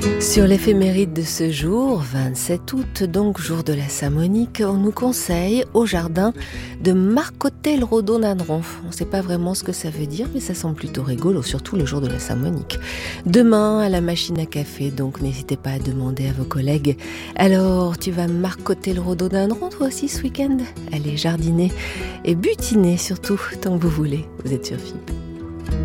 Sur l'éphéméride de ce jour, 27 août, donc jour de la Saint-Monique, on nous conseille au jardin de marcoter le rhododendron. On ne sait pas vraiment ce que ça veut dire, mais ça semble plutôt rigolo, surtout le jour de la Saint-Monique. Demain, à la machine à café, donc n'hésitez pas à demander à vos collègues. Alors, tu vas marcoter le rhododendron toi aussi ce week-end ? Allez jardiner et butiner surtout, tant que vous voulez. Vous êtes sur FIP.